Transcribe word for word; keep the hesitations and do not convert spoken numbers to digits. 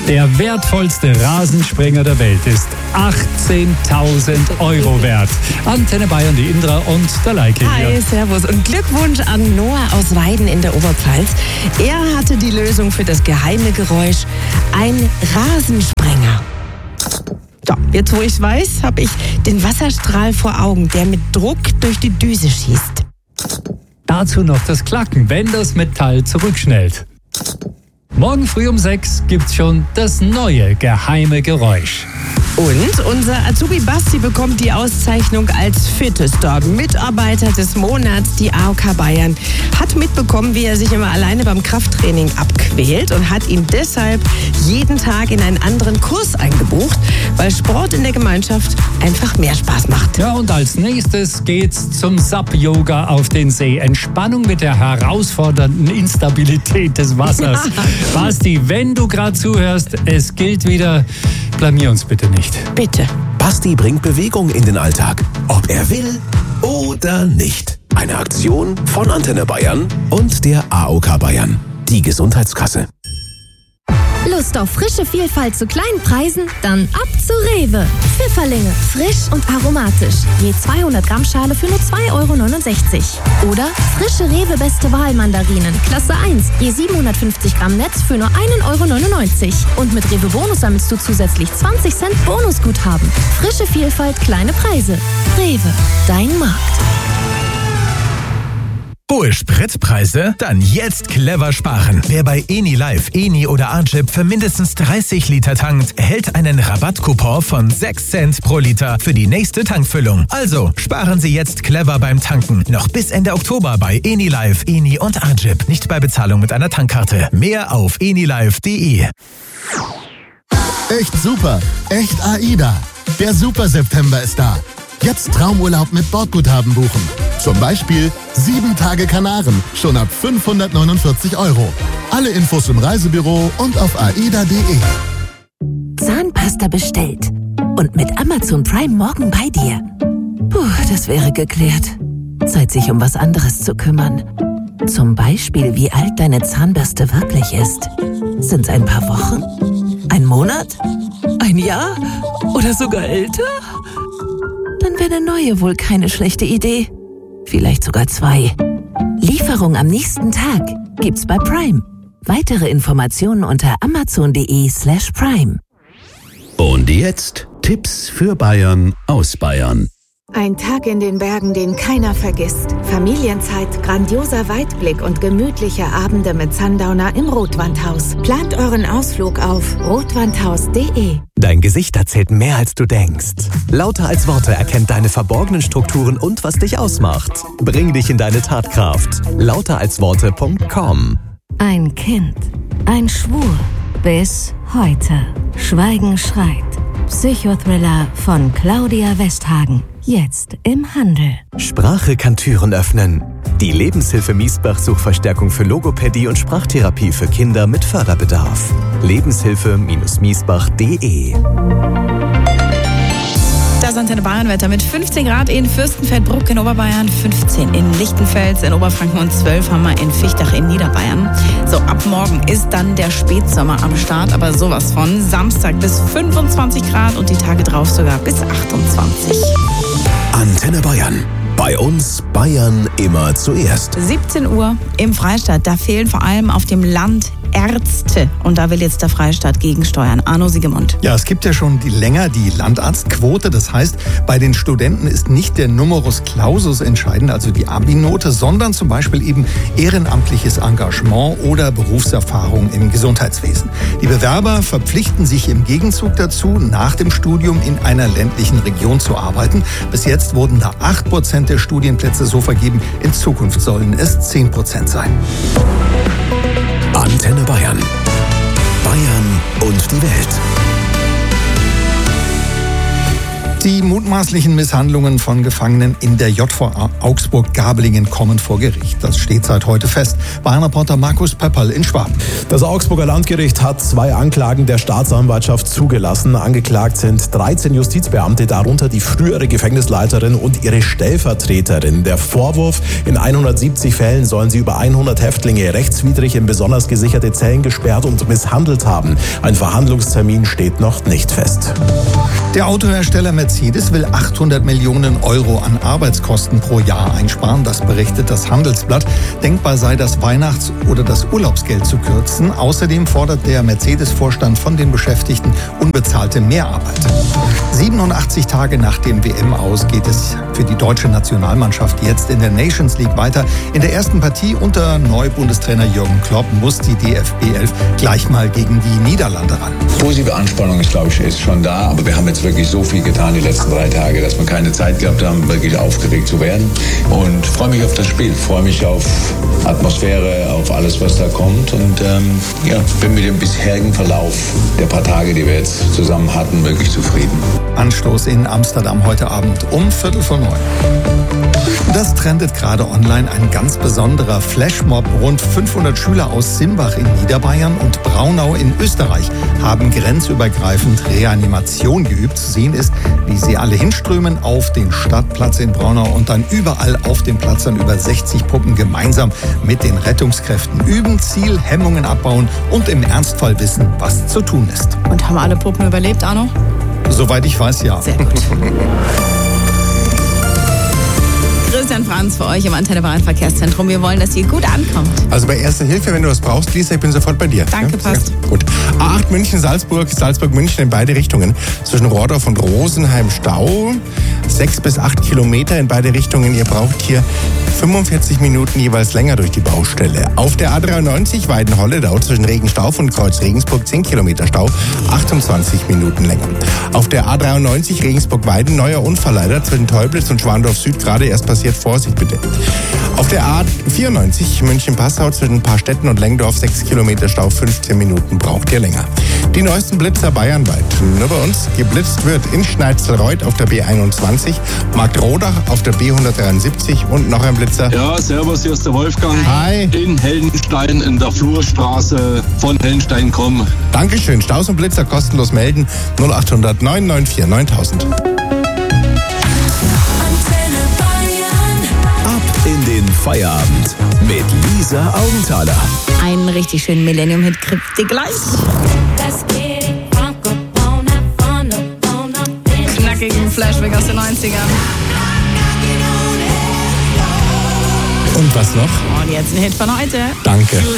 Der wertvollste Rasensprenger der Welt ist achtzehntausend Euro wert. Antenne Bayern, die Indra und der Leike hier. Hi, servus und Glückwunsch an Noah aus Weiden in der Oberpfalz. Er hatte die Lösung für das geheime Geräusch, ein Rasensprenger. So, jetzt wo ich weiß, habe ich den Wasserstrahl vor Augen, der mit Druck durch die Düse schießt. Dazu noch das Klacken, wenn das Metall zurückschnellt. Morgen früh um sechs gibt's schon das neue geheime Geräusch. Und unser Azubi Basti bekommt die Auszeichnung als fittester Mitarbeiter des Monats. Die A O K Bayern hat mitbekommen, wie er sich immer alleine beim Krafttraining abquält und hat ihn deshalb jeden Tag in einen anderen Kurs eingebucht, weil Sport in der Gemeinschaft einfach mehr Spaß macht. Ja, und als nächstes geht's zum S A P-Yoga auf den See. Entspannung mit der herausfordernden Instabilität des Wassers. Basti, wenn du gerade zuhörst, es gilt wieder, blamier uns bitte nicht. Bitte. Basti bringt Bewegung in den Alltag, ob er will oder nicht. Eine Aktion von Antenne Bayern und der A O K Bayern, die Gesundheitskasse. Lust auf frische Vielfalt zu kleinen Preisen? Dann ab zu Rewe. Pfifferlinge, frisch und aromatisch. Je zweihundert Gramm Schale für nur zwei Euro neunundsechzig. Oder frische Rewe Beste Wahl Mandarinen, Klasse eins. Je siebenhundertfünfzig Gramm Netz für nur ein Euro neunundneunzig. Und mit Rewe Bonus sammelst du zusätzlich zwanzig Cent Bonusguthaben. Frische Vielfalt, kleine Preise. Rewe, dein Markt. Hohe Spritpreise? Dann jetzt clever sparen. Wer bei Eni Live, Eni oder Arjip für mindestens dreißig Liter tankt, erhält einen Rabattcoupon von sechs Cent pro Liter für die nächste Tankfüllung. Also sparen Sie jetzt clever beim Tanken. Noch bis Ende Oktober bei Eni Live, Eni und Arjip. Nicht bei Bezahlung mit einer Tankkarte. Mehr auf enilive punkt de. Echt super, echt AIDA. Der Super September ist da. Jetzt Traumurlaub mit Bordguthaben buchen. Zum Beispiel sieben Tage Kanaren, schon ab fünfhundertneunundvierzig Euro. Alle Infos im Reisebüro und auf aida punkt de. Zahnpasta bestellt. Und mit Amazon Prime morgen bei dir. Puh, das wäre geklärt. Zeit, sich um was anderes zu kümmern. Zum Beispiel, wie alt deine Zahnbürste wirklich ist. Sind's ein paar Wochen? Ein Monat? Ein Jahr? Oder sogar älter? Dann wäre eine neue wohl keine schlechte Idee. Vielleicht sogar zwei. Lieferung am nächsten Tag gibt's bei Prime. Weitere Informationen unter amazon punkt de slash prime. Und jetzt Tipps für Bayern aus Bayern. Ein Tag in den Bergen, den keiner vergisst. Familienzeit, grandioser Weitblick und gemütliche Abende mit Sundowner im Rotwandhaus. Plant euren Ausflug auf rotwandhaus punkt de. Dein Gesicht erzählt mehr, als du denkst. Lauter als Worte erkennt deine verborgenen Strukturen und was dich ausmacht. Bring dich in deine Tatkraft. lauter als worte punkt com. Ein Kind, ein Schwur, bis heute. Schweigen schreit. Psychothriller von Claudia Westhagen. Jetzt im Handel. Sprache kann Türen öffnen. Die Lebenshilfe Miesbach Suchverstärkung für Logopädie und Sprachtherapie für Kinder mit Förderbedarf. lebenshilfe miesbach punkt de. Das Antenne Bayern-Wetter mit fünfzehn Grad in Fürstenfeldbruck in Oberbayern, fünfzehn in Lichtenfels in Oberfranken und zwölf haben wir in Fichtach in Niederbayern. So, ab morgen ist dann der Spätsommer am Start, aber sowas von. Samstag bis fünfundzwanzig Grad und die Tage drauf sogar bis achtundzwanzig. Antenne Bayern. Bei uns Bayern immer zuerst. siebzehn Uhr im Freistaat. Da fehlen vor allem auf dem Land Ärzte. Und da will jetzt der Freistaat gegensteuern. Arno Siegemund. Ja, es gibt ja schon die länger die Landarztquote. Das heißt, bei den Studenten ist nicht der Numerus Clausus entscheidend, also die Abi-Note, sondern zum Beispiel eben ehrenamtliches Engagement oder Berufserfahrung im Gesundheitswesen. Die Bewerber verpflichten sich im Gegenzug dazu, nach dem Studium in einer ländlichen Region zu arbeiten. Bis jetzt wurden da acht Prozent der Studienplätze so vergeben. In Zukunft sollen es zehn Prozent sein. Antenne Bayern. Bayern und die Welt. Die mutmaßlichen Misshandlungen von Gefangenen in der J V A Augsburg-Gabelingen kommen vor Gericht. Das steht seit heute fest. Bayern-Reporter Markus Pepperl in Schwaben. Das Augsburger Landgericht hat zwei Anklagen der Staatsanwaltschaft zugelassen. Angeklagt sind dreizehn Justizbeamte, darunter die frühere Gefängnisleiterin und ihre Stellvertreterin. Der Vorwurf: in hundertsiebzig Fällen sollen sie über hundert Häftlinge rechtswidrig in besonders gesicherte Zellen gesperrt und misshandelt haben. Ein Verhandlungstermin steht noch nicht fest. Der Autohersteller Mercedes will achthundert Millionen Euro an Arbeitskosten pro Jahr einsparen. Das berichtet das Handelsblatt. Denkbar sei, das Weihnachts- oder das Urlaubsgeld zu kürzen. Außerdem fordert der Mercedes-Vorstand von den Beschäftigten unbezahlte Mehrarbeit. siebenundachtzig Tage nach dem W M-Aus geht es für die deutsche Nationalmannschaft jetzt in der Nations League weiter. In der ersten Partie unter Neubundestrainer Jürgen Klopp muss die D F B elf gleich mal gegen die Niederlande ran. Positive Anspannung ist, glaube ich, ist schon da, aber wir haben jetzt wirklich so viel getan die letzten drei Tage, dass wir keine Zeit gehabt haben, wirklich aufgeregt zu werden. Und freue mich auf das Spiel, freue mich auf Atmosphäre, auf alles, was da kommt. Und ähm, ja, bin mit dem bisherigen Verlauf der paar Tage, die wir jetzt zusammen hatten, wirklich zufrieden. Anstoß in Amsterdam heute Abend um Viertel vor neun. Das trendet gerade online. Ein ganz besonderer Flashmob. Rund fünfhundert Schüler aus Simbach in Niederbayern und Braunau in Österreich haben grenzübergreifend Reanimation geübt. Zu sehen ist, wie sie alle hinströmen auf den Stadtplatz in Braunau und dann überall auf dem Platz dann über sechzig Puppen gemeinsam mit den Rettungskräften üben, Ziel, Hemmungen abbauen und im Ernstfall wissen, was zu tun ist. Und haben alle Puppen überlebt, Arno? Soweit ich weiß, ja. Sehr gut. Christian Franz für euch im Antenne Bayern Verkehrszentrum. Wir wollen, dass ihr gut ankommt. Also bei Erster Hilfe, wenn du was brauchst, Lisa, ich bin sofort bei dir. Danke, ja, passt. Ja, gut. A acht München, Salzburg, Salzburg-München in beide Richtungen. Zwischen Rohrdorf und Rosenheim Stau. Sechs bis acht Kilometer in beide Richtungen. Ihr braucht hier fünfundvierzig Minuten jeweils länger durch die Baustelle. Auf der A dreiundneunzig Weidenholledau zwischen Regenstauf und Kreuz Regensburg zehn Kilometer Stau, achtundzwanzig Minuten länger. Auf der A dreiundneunzig Regensburg-Weiden neuer Unfall leider zwischen Teublitz und Schwandorf Süd gerade erst passiert. Vorsicht bitte. Auf der A vierundneunzig München-Passau zwischen Paarstetten und Lengdorf sechs Kilometer Stau, fünfzehn Minuten braucht ihr länger. Die neuesten Blitzer bayernweit. Nur bei uns geblitzt wird in Schneizelreuth auf der B einundzwanzig, Marktrodach auf der B hundertdreiundsiebzig und noch ein Blitzer. Ja, servus, hier ist der Wolfgang. Hi. In Heldenstein in der Flurstraße von Heldenstein kommen. Dankeschön. Staus und Blitzer kostenlos melden. null achthundert neun neun vier neuntausend. In den Feierabend mit Lisa Augenthaler. Einen richtig schönen Millennium-Hit kriegt ihr gleich. Knackigen Flashback aus den neunzigern. Und was noch? Und jetzt ein Hit von heute. Danke.